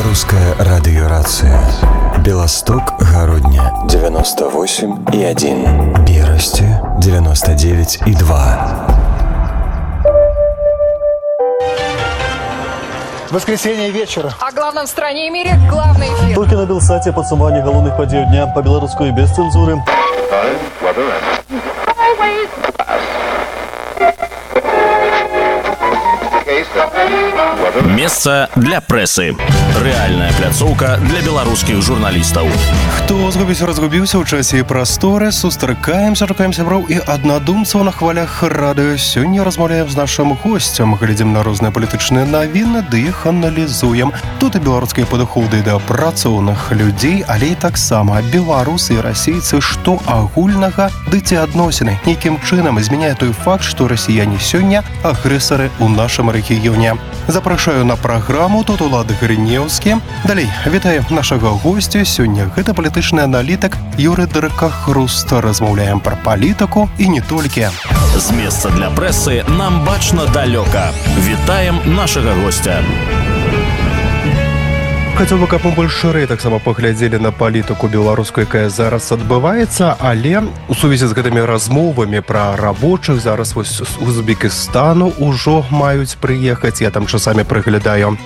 Белорусская радиорация. Белосток, Городня 98,1. Берасти 99,2. Воскресенье вечера. О главном в стране и мире главный эфир. Толькі на Белсате падсумаванне галоўных падзеяў дня па-беларуску і без цэнзуры. Месца для прэсы. Рэальная пляцоўка для беларускіх журналістаў. Хто разгубіўся ў часе і прасторы, сустракаемся, шукаем сяброў і аднадумцаў на хвалях радыё. Сёння размаўляем з нашым госцем, глядзім на розныя палітычныя навіны, ды іх аналізуем. Тут і беларускія падыходы да працоўных людзей, але і таксама беларусы і расейцы, што агульнага, ды ці адносіны нейкім чынам змяняе той факт, што расіяне сёння агрэсары ў нашым рэгіёне. Запрашаю на праграму, тут Улад Грынеўскі. Далей, вітаем нашага госця. Сёння гэта палітычны аналітык Юрый Дракахруст. Размаўляем пра палітыку і не толькі. З месца для прэсы нам бачна далёка. Вітаем нашага госця. Хацеў бы, каб мы больш шырэй таксама паглядзелі на палітыку беларускую, якая зараз адбываецца, але у сувязі з гэтымі размовамі пра рабочых зараз вось з Узбекістану ўжо маюць прыехаць. Я там часамі прыглядаю